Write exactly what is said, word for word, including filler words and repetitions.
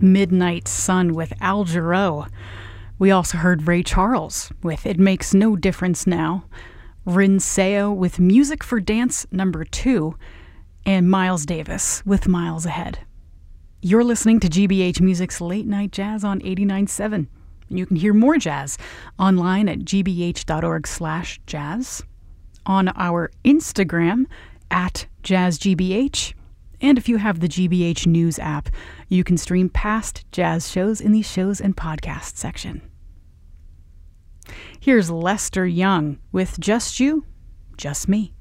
Midnight Sun with Al Jarreau. We also heard Ray Charles with It Makes No Difference Now, Rin Seo with Music for Dance number two, and Miles Davis with Miles Ahead. You're listening to G B H Music's Late Night Jazz on eighty-nine point seven. You can hear more jazz online at g b h dot org slash jazz, on our Instagram at jazz g b h, and if you have the G B H News app, you can stream past jazz shows in the shows and podcasts section. Here's Lester Young with Just You, Just Me.